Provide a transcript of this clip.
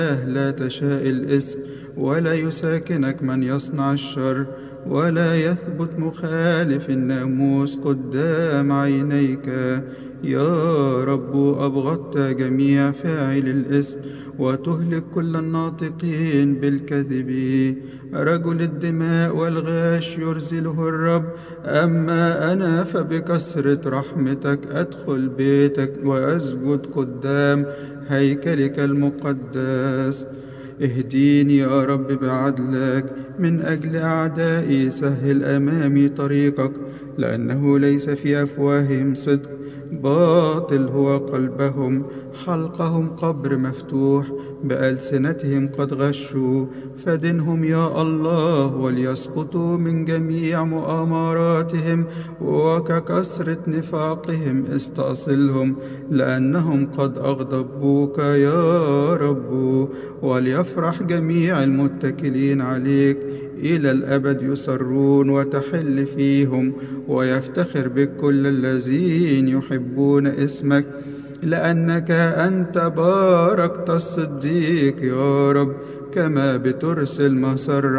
لا تشاء الإثم ولا يساكنك من يصنع الشر ولا يثبت مخالف الناموس قدام عينيك. يا رب أبغضت جميع فاعل الإثم وتهلك كل الناطقين بالكذب. رجل الدماء والغاش يرزله الرب، أما أنا فبكثرة رحمتك أدخل بيتك وأسجد قدام هيكلك المقدس. اهديني يا رب بعدلك من أجل أعدائي، سهل أمامي طريقك، لأنه ليس في أفواههم صدق، باطل هو قلبهم، حلقهم قبر مفتوح، بألسنتهم قد غشوا. فدنهم يا الله وليسقطوا من جميع مؤامراتهم، وككثرة نفاقهم استأصلهم، لأنهم قد أغضبوك يا رب. وليفرح جميع المتكلين عليك، إلى الأبد يسرون وتحل فيهم، ويفتخر بك كل الذين يحبون اسمك، لأنك أنت باركت الصديق يا رب كما بترسل مسرة